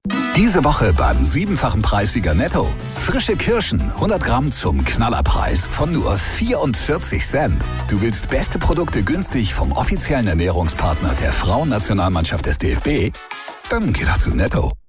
Diese Woche beim 7-fachen Preissieger Netto. Frische Kirschen, 100 Gramm zum Knallerpreis von nur 44 Cent. Du willst beste Produkte günstig vom offiziellen Ernährungspartner der Frauennationalmannschaft des DFB? Dann geh doch zu Netto.